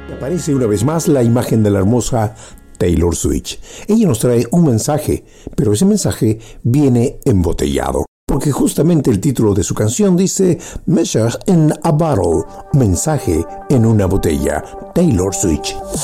Aparece una vez más la imagen de la hermosa Taylor Swift. Ella nos trae un mensaje, pero ese mensaje viene embotellado, porque justamente el título de su canción dice Message in a Bottle, mensaje en una botella. Taylor Swift.